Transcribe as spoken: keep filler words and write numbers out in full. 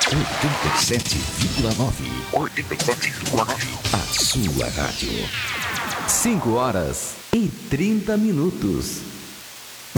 oitenta e sete vírgula nove. oitenta e sete vírgula nove. A sua rádio. cinco horas e trinta minutos.